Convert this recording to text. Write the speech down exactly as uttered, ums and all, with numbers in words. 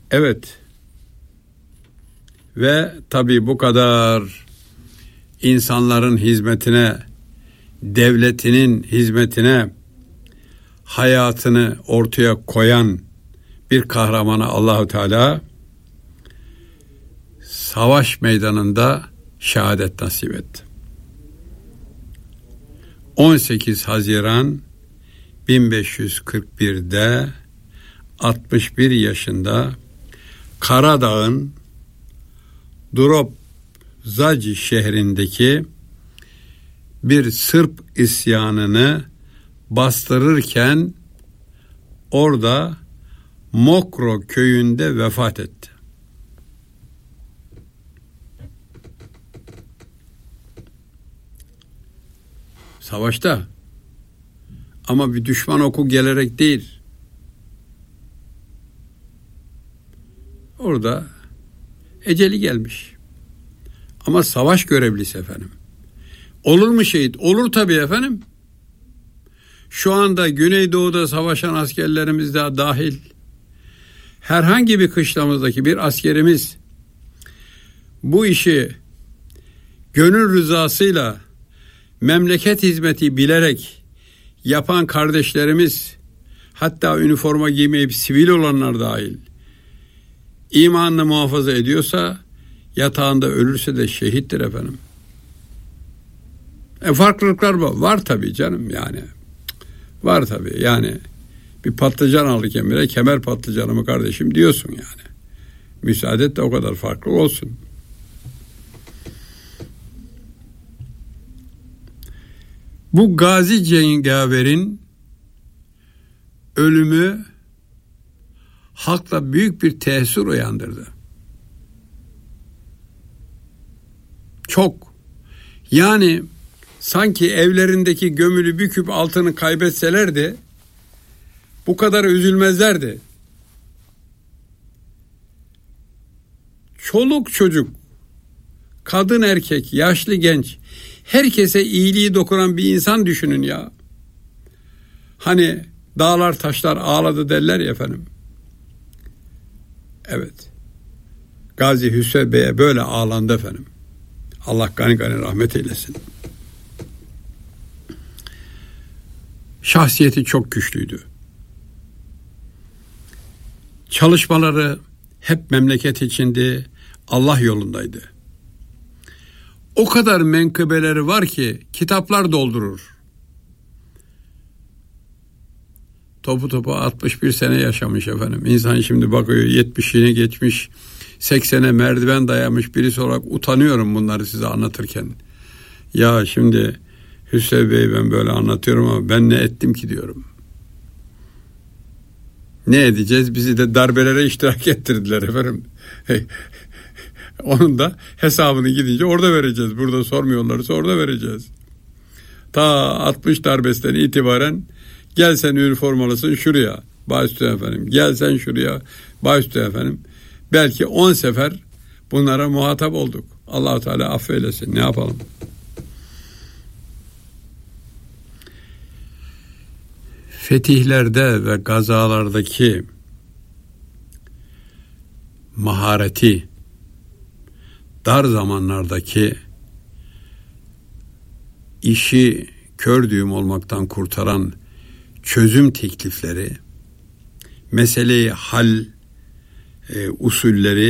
Evet. Ve tabii bu kadar insanların hizmetine, devletinin hizmetine hayatını ortaya koyan bir kahramana Allahu Teala savaş meydanında şehadet nasip etti. on sekiz Haziran bin beş yüz kırk bir'de altmış bir yaşında Karadağ'ın Drobzaci şehrindeki bir Sırp isyanını bastırırken orada Mokro köyünde vefat etti. Savaşta, ama bir düşman oku gelerek değil. Orada eceli gelmiş. Ama savaş görevlisi efendim. Olur mu şehit? Olur tabii efendim. Şu anda Güneydoğu'da savaşan askerlerimiz de dahil, herhangi bir kışlamızdaki bir askerimiz bu işi gönül rızasıyla, memleket hizmeti bilerek yapan kardeşlerimiz, hatta üniforma giymeyip sivil olanlar dahil, imanını muhafaza ediyorsa, yatağında ölürse de şehittir efendim. E farklılıklar var, var tabii canım yani. Var tabii yani. Bir patlıcan alırken bile kemer patlıcanı mı kardeşim diyorsun yani. Müsaade et de o kadar farklı olsun. Bu gazi cengaverin ölümü halkla büyük bir tesir uyandırdı. Çok. Yani sanki evlerindeki gömülü bir küp altını kaybetselerdi bu kadar üzülmezlerdi. Çoluk çocuk, kadın erkek, yaşlı genç, herkese iyiliği dokunan bir insan düşünün ya. Hani dağlar taşlar ağladı derler ya efendim. Evet. Gazi Hüsrev Bey'e böyle ağlandı efendim. Allah gani gani rahmet eylesin. Şahsiyeti çok güçlüydü. Çalışmaları hep memleket içindi, Allah yolundaydı. O kadar menkıbeleri var ki kitaplar doldurur. Topu topu altmış bir sene yaşamış efendim. İnsan şimdi bakıyor yetmişini geçmiş, seksene merdiven dayamış birisi olarak utanıyorum bunları size anlatırken. Ya şimdi Hüsrev Bey ben böyle anlatıyorum ama ben ne ettim ki diyorum. Ne edeceğiz? Bizi de darbelere iştirak ettirdiler efendim. Onun da hesabını gidince orada vereceğiz. Burada sormuyorlarsa orada vereceğiz. Ta altmış darbesinden itibaren gel sen üniformalısın şuraya. Başüstü efendim. Gel sen şuraya. Başüstü efendim. Belki on sefer bunlara muhatap olduk. Allah-u Teala affeylesin. Ne yapalım? Fetihlerde ve gazalardaki mahareti, dar zamanlardaki işi kör düğüm olmaktan kurtaran çözüm teklifleri, meseleyi hal e, usulleri